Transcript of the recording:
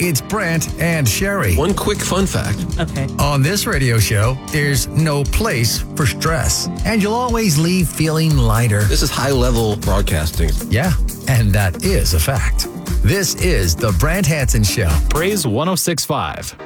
it's Brant and Sherry. One quick fun fact. Okay. On this radio show, there's no place for stress, and you'll always leave feeling lighter. This is high-level broadcasting. Yeah, and that is a fact. This is the Brant Hansen Show. Praise 106.5.